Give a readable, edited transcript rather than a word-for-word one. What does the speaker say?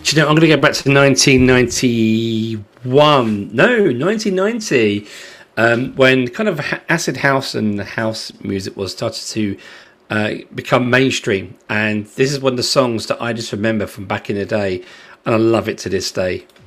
Do you know, I'm going to go back to 1991. No, 1990. When kind of acid house and house music was started to become mainstream. And this is one of the songs that I just remember from back in the day. And I love it to this day.